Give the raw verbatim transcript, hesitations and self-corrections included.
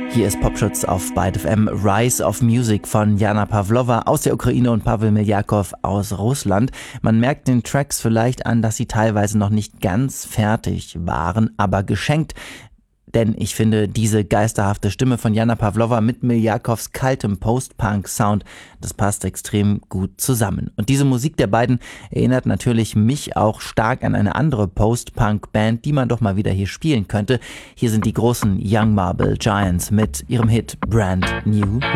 Hier ist Popschutz auf Byte F M. Rise of Music von Jana Pawlowa aus der Ukraine und Pavel Miljakov aus Russland. Man merkt den Tracks vielleicht an, dass sie teilweise noch nicht ganz fertig waren, aber geschenkt. Denn ich finde, diese geisterhafte Stimme von Jana Pawlowa mit Miljakovs kaltem Post-Punk-Sound, das passt extrem gut zusammen. Und diese Musik der beiden erinnert natürlich mich auch stark an eine andere Post-Punk-Band, die man doch mal wieder hier spielen könnte. Hier sind die großen Young Marble Giants mit ihrem Hit Brand New